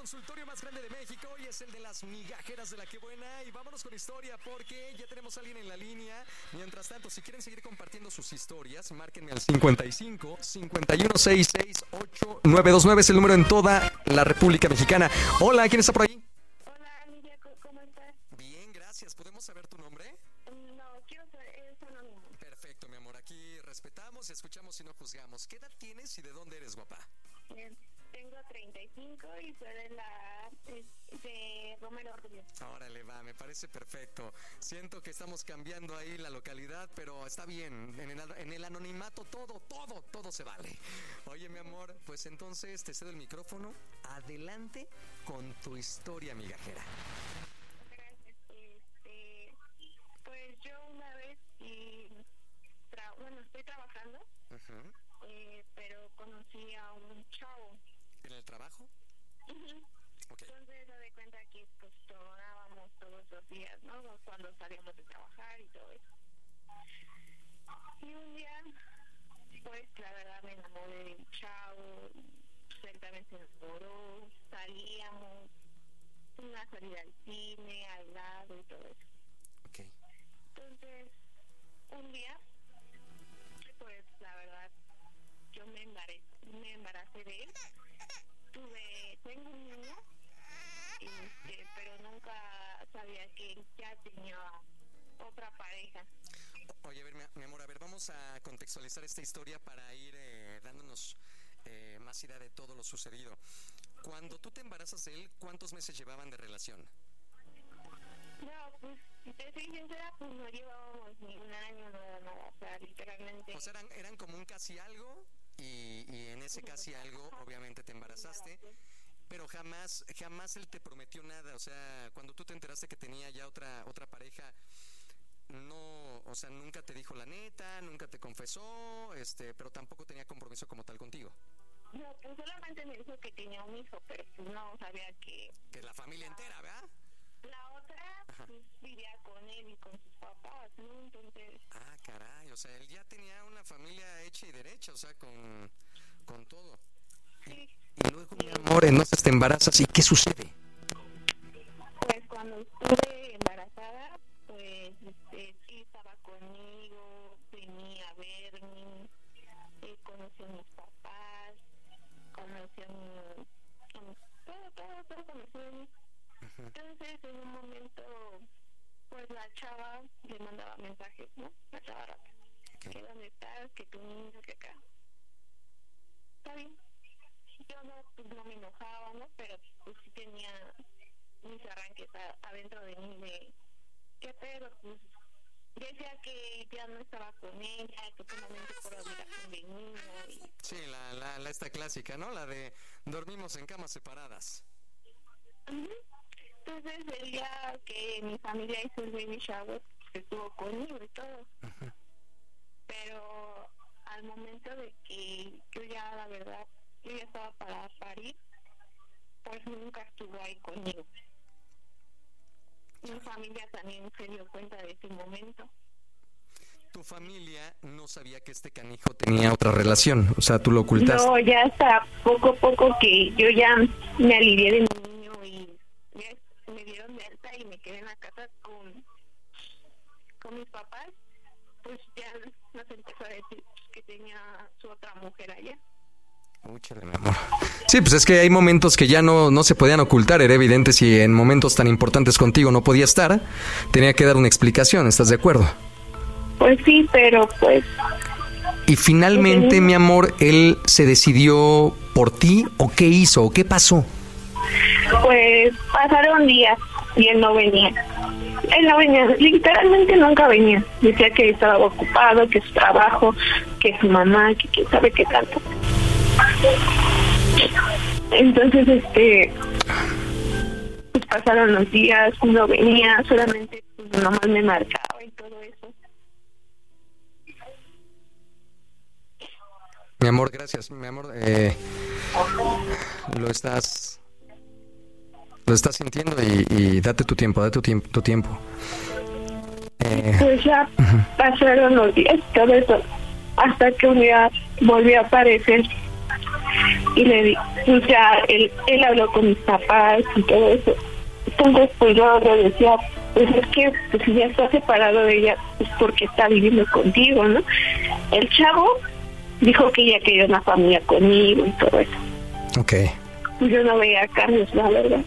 consultorio más grande de México y es el de las migajeras de la que buena. Y vámonos con historia porque ya tenemos a alguien en la línea. Mientras tanto, si quieren seguir compartiendo sus historias, márquenme al 55 5166 8929. Es el número en toda la República Mexicana. Hola, ¿quién está por ahí? Hola, Lidia, ¿cómo estás? Bien, gracias. ¿Podemos saber tu nombre? No, quiero saber, es anónimo. Perfecto, mi amor. Aquí respetamos, escuchamos y no juzgamos. ¿Qué edad tienes y de dónde eres, guapa? Tengo 35 y soy de Romero Rubio. Órale, va, me parece perfecto. Siento que estamos cambiando ahí la localidad, pero está bien. En el anonimato todo se vale. Oye, mi amor, pues entonces te cedo el micrófono. Adelante con tu historia migajera. Gracias. Pues yo una vez estoy trabajando, pero conocí a un chavo. ¿En el trabajo? Okay. Entonces me di cuenta que pues tomábamos todos los días, ¿no? Cuando salíamos de trabajar y todo eso. Y un día, pues la verdad me enamoré del chavo, pues él también se enamoró, salíamos, una salida al cine, al lado y todo eso. Okay. Entonces, un día, pues la verdad, yo me embaracé de él. Tengo un niño, pero nunca sabía que él ya tenía otra pareja. Oye, a ver, mi amor, a ver, vamos a contextualizar esta historia para ir dándonos más idea de todo lo sucedido. Cuando tú te embarazas de él, ¿cuántos meses llevaban de relación? No, pues, si te soy sincera, pues no llevábamos ni un año, nada, o sea, literalmente. O sea, eran como un casi algo, y en ese casi algo, obviamente te embarazaste, pero jamás él te prometió nada. O sea, cuando tú te enteraste que tenía ya otra pareja, no, o sea, nunca te dijo la neta, nunca te confesó, pero tampoco tenía compromiso como tal contigo. No, pues solamente me dijo que tenía un hijo, pero pues no sabía que la familia entera, ¿verdad? La otra pues, vivía con él y con sus papás, ¿no? Entonces... Ah, caray, o sea, él ya tenía una familia hecha y derecha, o sea, con todo. Sí. Y luego, mi amor, entonces te embarazas, ¿y qué sucede? Pues cuando estuve embarazada, pues sí estaba conmigo, venía a verme, conocí a mis papás, conocí a todo conocí a mí. Entonces, en un momento, pues la chava le mandaba mensajes, ¿no? La chava rata. Okay. ¿Que dónde estás? Que tu niño, que acá. Está bien. Yo no me enojaba, ¿no? Pero pues sí tenía mis arranques adentro de mí de... ¿Qué pedo? Pues decía que ya no estaba con ella, que solamente por obligación de niño. Sí, la esta clásica, ¿no? La de dormimos en camas separadas. Entonces el día que mi familia hizo el baby shower, pues estuvo conmigo y todo. Pero al momento de que yo ya, la verdad, yo ya estaba para parir, pues nunca estuvo ahí conmigo. Mi familia también se dio cuenta de ese momento. Tu familia no sabía que este canijo tenía otra relación, o sea, tú lo ocultaste. No, ya hasta poco a poco que yo ya me alivié de mi niño y ya me dieron de alta y me quedé en la casa con mis papás, pues ya nos empezó a decir que tenía su otra mujer allá. Úchale, mi amor. Sí, pues es que hay momentos que ya no se podían ocultar. Era evidente, si en momentos tan importantes contigo no podía estar, tenía que dar una explicación, ¿estás de acuerdo? Pues sí, pero pues... Y finalmente, mi amor, ¿él se decidió por ti o qué hizo o qué pasó? Pues pasaron días y él no venía, literalmente nunca venía. Decía que estaba ocupado, que su trabajo, que su mamá, que quién sabe qué tanto. Entonces, pues pasaron los días, no venía, solamente pues, nomás me marcaba y todo eso. Mi amor, gracias, mi amor, lo estás sintiendo y date tu tiempo, Pues ya pasaron los días, todo eso, hasta que un día volvió a aparecer y pues ya él habló con mis papás y todo eso. Entonces pues yo le decía, pues es que pues, si ya está separado de ella, pues porque está viviendo contigo, ¿no? El chavo dijo que ella quería una familia conmigo y todo eso. Okay. Pues yo no veía cambios, la verdad.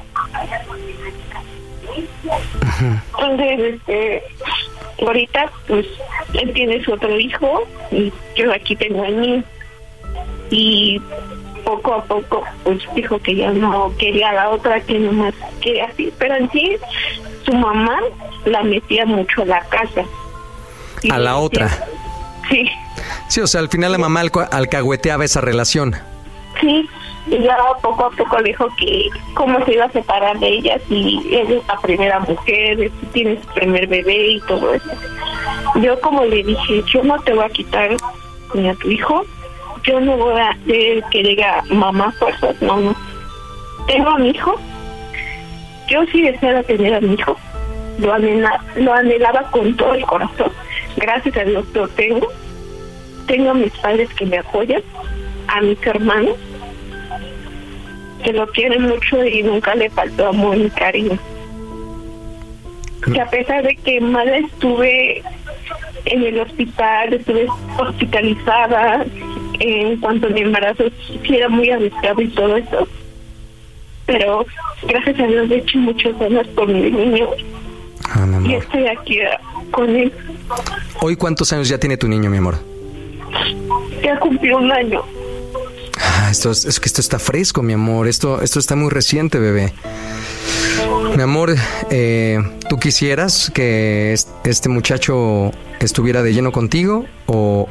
Entonces, ahorita pues él tiene su otro hijo y yo aquí tengo el mío. Y poco a poco pues dijo que ya no quería a la otra, que nomás quería así, pero en sí su mamá la metía mucho a la casa. ¿A la otra? Sí. Sí, o sea, al final la mamá alcahueteaba esa relación. Sí, y ya poco a poco le dijo que cómo se iba a separar de ella si ella es la primera mujer, si tiene su primer bebé y todo eso. Yo como le dije, yo no te voy a quitar ni a tu hijo, yo no voy a hacer que diga mamá fuerzas, no. Tengo a mi hijo, yo sí deseaba tener a mi hijo, lo anhelaba con todo el corazón, gracias a Dios lo tengo a mis padres que me apoyan, a mis hermanos, que lo quieren mucho y nunca le faltó amor ni cariño. Que a pesar de que mal estuve en el hospital, estuve hospitalizada, en cuanto a mi embarazo, sí era muy arriesgado y todo eso. Pero gracias a Dios he hecho muchas ganas por mi niño. Mi amor. Y estoy aquí con él. ¿Hoy cuántos años ya tiene tu niño, mi amor? Ya cumplió 1 año. Es que esto está fresco, mi amor. Esto está muy reciente, bebé. Mi amor, ¿tú quisieras que este muchacho estuviera de lleno contigo o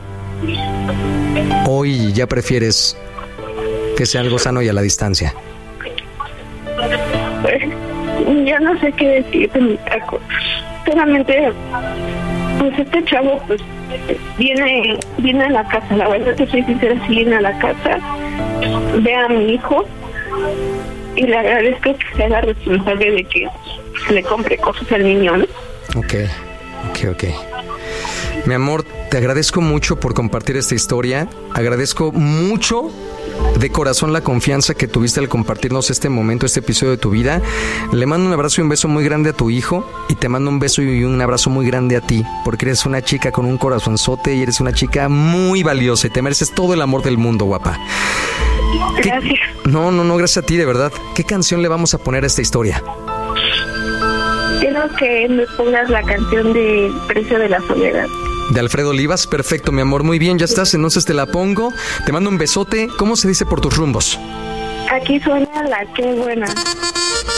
hoy ya prefieres que sea algo sano y a la distancia? Pues, yo no sé qué decirte, mi taco. Solamente, pues este chavo, pues viene a la casa, la verdad que soy sincera, sí viene a la casa, ve a mi hijo y le agradezco que se haga responsable de que se le compre cosas al niño, ¿no? Ok. Mi amor, te agradezco mucho por compartir esta historia, agradezco mucho de corazón la confianza que tuviste al compartirnos este momento, este episodio de tu vida. Le mando un abrazo y un beso muy grande a tu hijo y te mando un beso y un abrazo muy grande a ti, porque eres una chica con un corazonzote y eres una chica muy valiosa y te mereces todo el amor del mundo, guapa. Gracias. No, gracias a ti, de verdad. ¿Qué canción le vamos a poner a esta historia? Quiero que me pongas la canción de Precio de la Soledad. De Alfredo Olivas, perfecto, mi amor, muy bien, ya estás, entonces te la pongo, te mando un besote. ¿Cómo se dice por tus rumbos? Aquí suena la Qué Buena.